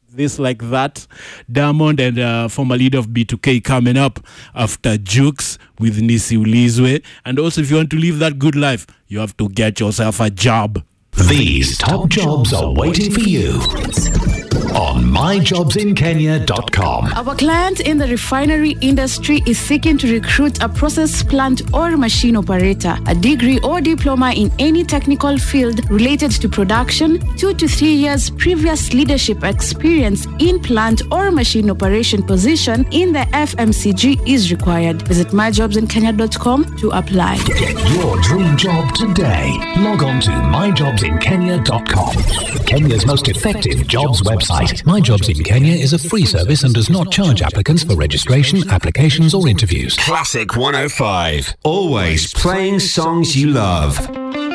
This Like That, Diamond and former leader of B2K coming up after Jukes with Nisi Ulizwe. And also, if you want to live that good life, you have to get yourself a job. These top jobs are waiting for you on myjobsinkenya.com. Our client in the refinery industry is seeking to recruit a process plant or machine operator, a degree or diploma in any technical field related to production, 2 to 3 years previous leadership experience in plant or machine operation position in the FMCG is required. Visit myjobsinkenya.com to apply. Get your dream job today. Log on to myjobsinkenya.com. Kenya's most effective jobs website. My Jobs in Kenya is a free service and does not charge applicants for registration, applications or interviews. Classic 105. Always playing songs you love.